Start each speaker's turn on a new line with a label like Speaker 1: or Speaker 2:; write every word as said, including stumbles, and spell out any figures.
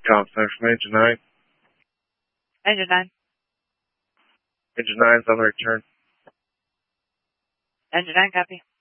Speaker 1: Golf Center from Engine nine.
Speaker 2: Engine nine.
Speaker 1: Engine nine's on the return.
Speaker 2: Engine nine, copy.